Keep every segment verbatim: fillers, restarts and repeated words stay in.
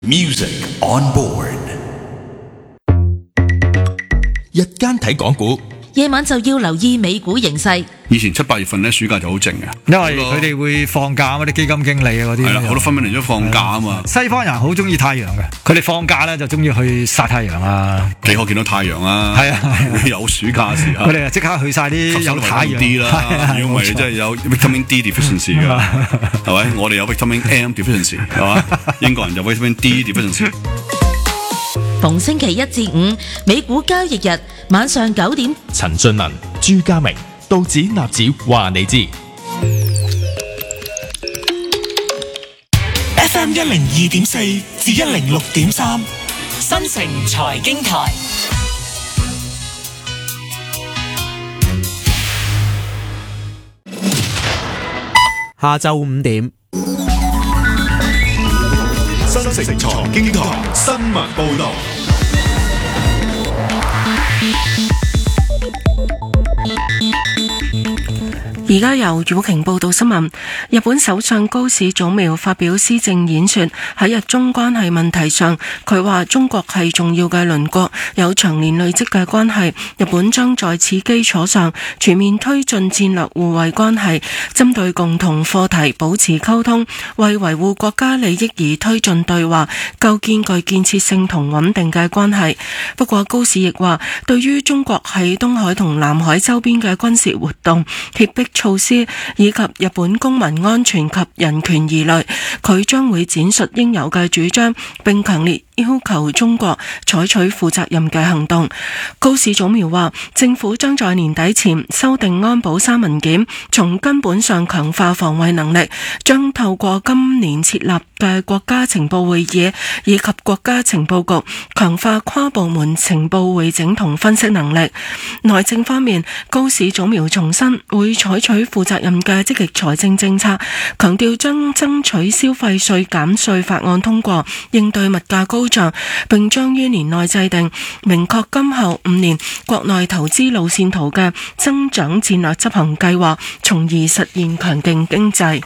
Music on board。日間睇港股， 夜晚就要留意美股形勢。 以前七八月份咧，暑假就好靜嘅， 因為佢哋會放假啊嘛，啲基金經理啊嗰啲。 係啦，好多分分鐘都放假啊嘛。 西方人好中意太陽嘅，佢哋放假咧就中意去曬太陽啊。 幾可見到太陽啊？ 係啊， 有暑假時候， 佢哋啊即刻去晒啲有太陽啲啦。因為真係有 vitamin D deficiency 㗎，係咪？我哋有 vitamin M deficiency 係嘛？英國人就 vitamin D deficiency。 逢星期一至五，美股交易日晚上九點， 陳俊文、朱家明、道指、納指話你知。 F M 一零二點四至一零六點三，新城財經台。 下晝五點。 新城財經台新聞報道。 而家由宇晴報道新聞。日本首相高市早苗發表施政演說，喺日中關係問題上，佢話中國係重要嘅鄰國，有長年累積嘅關係，日本將在此基礎上全面推進戰略互惠關係，針對共同課題保持溝通，為維護國家利益而推進對話，構建具建設性同穩定嘅關係。不過高市亦話，對於中國喺東海同南海周邊嘅軍事活動、脅迫措施以及日本公民安全及人權疑慮，佢將會展述應有嘅主張，並強烈要求中國採取負責任嘅行動。高市早苗話，政府將在年底前修訂安保三文件，從根本上強化防衛能力，將透過今年設立嘅國家情報會議以及國家情報局，強化跨部門情報匯整同分析能力。內政方面，高市早苗重申會採取負責任嘅積極財政政策，強調將爭取消費稅減稅法案通過，應對物價高漲，並將於年內制定明確今後五年國內投資路線圖嘅增長戰略執行計劃，從而實現強勁經濟。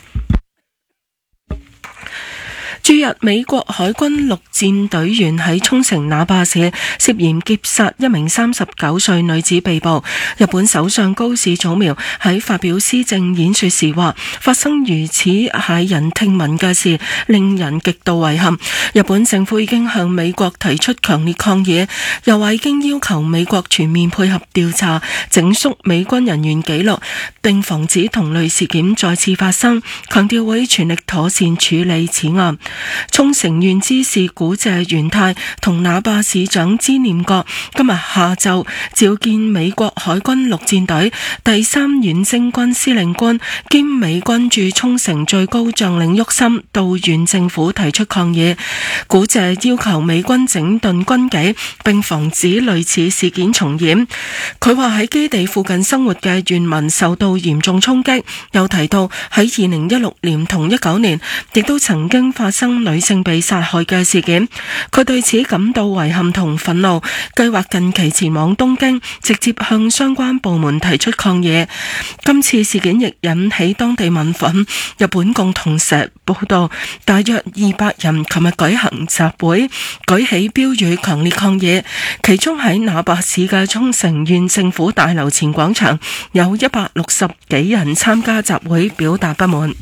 駐日美國海軍陸戰隊員喺沖繩那霸市涉嫌劫殺一名三十九歲女子被捕。日本首相高市早苗喺發表施政演說時話，發生如此駭人聽聞嘅事，令人極度遺憾。日本政府已經向美國提出強烈抗議，又話已經要求美國全面配合調查，整肅美軍人員記錄，並防止同類事件再次發生，強調會全力妥善處理此案。沖繩縣知事古謝元太同那霸市長知念國今日下晝召見美國海軍陸戰隊第三遠征軍司令官兼美軍駐沖繩最高將領沃森到縣政府提出抗議。古謝要求美軍整頓軍紀，並防止類似事件重演。佢話喺基地附近生活嘅縣民受到嚴重衝擊，又提到喺二零一六年同一九年亦都曾經發生女性被殺害嘅事件，佢對此感到遺憾同憤怒，計劃近期前往東京，直接向相關部門提出抗議。今次事件亦引起當地民憤。日本共同社報道，大約二百人琴日舉行集會，舉起標語強烈抗議，其中喺那霸市嘅沖繩縣政府大樓前廣場，有一百六十幾人參加集會表達不滿。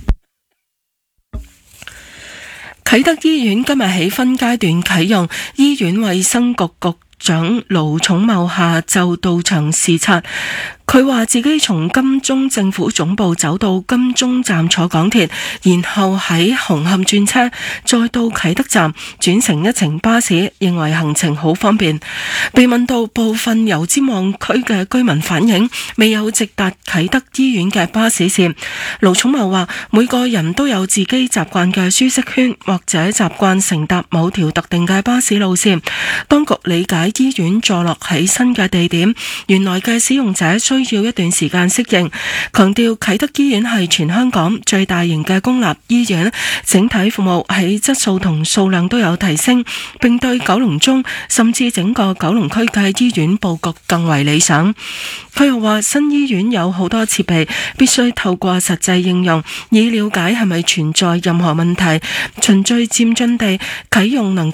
啟德醫院今日起分階段啟用，醫院衛生局局長盧寵茂下晝到場視察。佢話自己從金鐘政府總部走到金鐘站坐港鐵，然後喺紅磡轉車，再到啟德站轉乘一程巴士，認為行程好方便。被問到部分油尖旺區嘅居民反映未有直達啟德醫院嘅巴士線，盧寵茂話每個人都有自己習慣嘅舒適圈，或者習慣乘搭某條特定嘅巴士路線。當局理解醫院坐落喺新嘅地點，原來嘅使用者需需要一段時間適應，強調啟德醫院係全香港最大型嘅公立醫院，整體服務喺質素同數量都有提升，並對九龍中甚至整個九龍區嘅醫院佈局更為理想。佢又話新醫院有好多設備，必須透過實際應用，以了解係咪存在任何問題，循序漸進地啟用能